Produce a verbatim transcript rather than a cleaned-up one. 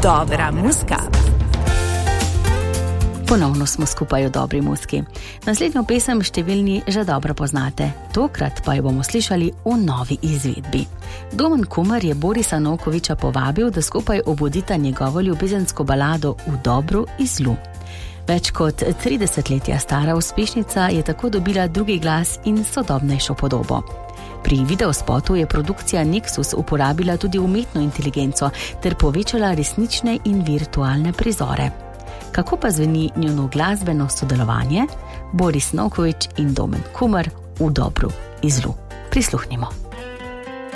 Dobra muska. Ponovno smo skupaj v dobri muski. Naslednjo pesem številni že dobro poznate. Tokrat pa jo bomo slišali v novi izvedbi. Domen Kumer je Borisa Novkovića povabil, da skupaj obudita njegovo ljubezensko balado V dobru in zlu. Več kot tri desetletja stara uspešnica je tako dobila drugi glas in sodobnejšo podobo. Pri videospotu je produkcija Nexus uporabila tudi umetno inteligenco ter povečala resnične in virtualne prizore. Kako pa zveni njuno glasbeno sodelovanje? Boris Novković in Domen Kumer V dobru in zlu. Prisluhnimo.